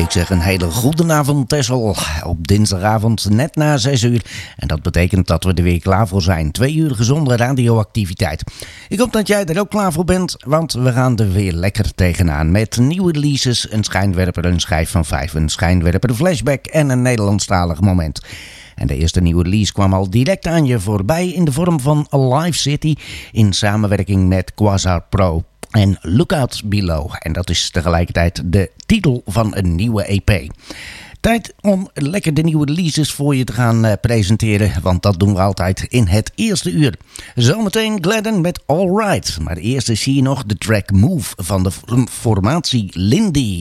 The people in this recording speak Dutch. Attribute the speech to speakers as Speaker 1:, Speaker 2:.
Speaker 1: Ik zeg een hele goede avond, Tessel. Op dinsdagavond net na 6 uur. En dat betekent dat we er weer klaar voor zijn. 2 uur gezonde radioactiviteit. Ik hoop dat jij er ook klaar voor bent. Want we gaan er weer lekker tegenaan. Met nieuwe releases, een schijnwerper, een schijf van 5, een schijnwerper, een flashback en een Nederlandstalig moment. En de eerste nieuwe release kwam al direct aan je voorbij in de vorm van Alive City in samenwerking met Quasar Pro en Lookout Below. En dat is tegelijkertijd de titel van een nieuwe EP. Tijd om lekker de nieuwe releases voor je te gaan presenteren, want dat doen we altijd in het eerste uur. Zometeen Gladden met All Right, maar eerst is hier nog de track Move van de formatie Lindy.